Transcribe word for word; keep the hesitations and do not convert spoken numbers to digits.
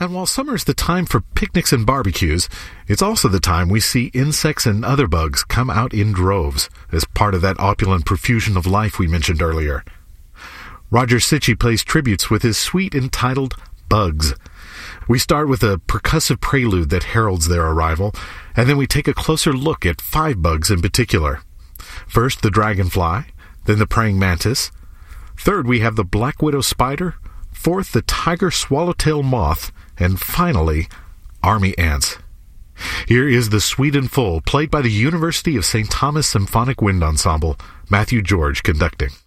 And while summer is the time for picnics and barbecues, it's also the time we see insects and other bugs come out in droves as part of that opulent profusion of life we mentioned earlier. Roger Sitchy plays tributes with his suite entitled Bugs. We start with a percussive prelude that heralds their arrival, and then we take a closer look at five bugs in particular. First, the dragonfly, then the praying mantis. Third, we have the black widow spider. Fourth, the tiger swallowtail moth. And finally, army ants. Here is the suite in full, played by the University of Saint Thomas Symphonic Wind Ensemble, Matthew George conducting.